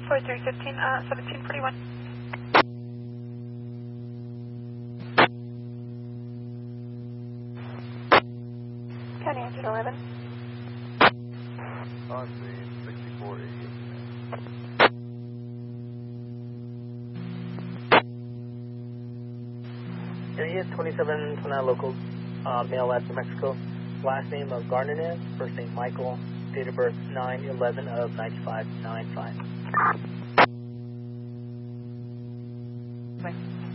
4315, 1741. County engine 11. On scene, 6488. Area 2729 local, male at New Mexico. Last name of Garnanez, first name Michael, date of birth 9/11 of 9595. Bye.